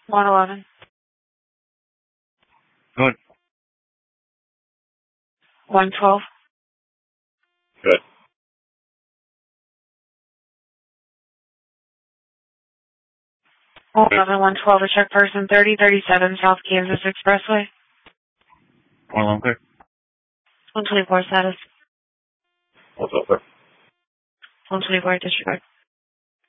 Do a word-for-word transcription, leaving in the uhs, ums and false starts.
one eleven. Good. one twelve. Good. one eleven, one twelve, a check person, thirty thirty-seven South Kansas Expressway. one eleven clear. one twenty-four status. What's up, sir? one twenty-four disregard.